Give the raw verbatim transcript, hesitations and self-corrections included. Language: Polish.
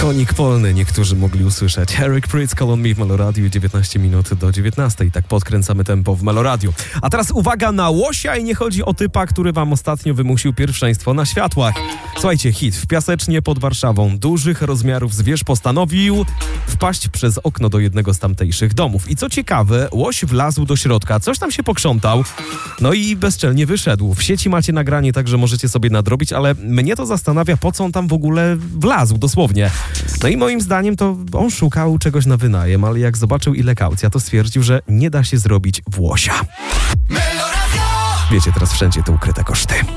Konik polny niektórzy mogli usłyszeć. Eric Prydz, Call on Me w Meloradiu, dziewiętnaście minut do dziewiętnastej. Tak podkręcamy tempo w Meloradiu. A teraz uwaga na łosia i nie chodzi o typa, który wam ostatnio wymusił pierwszeństwo na światłach. Słuchajcie, hit w Piasecznie pod Warszawą. Dużych rozmiarów zwierz postanowił wpaść przez okno do jednego z tamtejszych domów. I co ciekawe, łoś wlazł do środka, coś tam się pokrzątał, no i bezczelnie wyszedł. W sieci macie nagranie, także możecie sobie nadrobić, ale mnie to zastanawia, po co on tam w ogóle wlazł, dosłownie. No i moim zdaniem to on szukał czegoś na wynajem, ale jak zobaczył ile kaucja, to stwierdził, że nie da się zrobić w łosia. Wiecie, teraz wszędzie te ukryte koszty.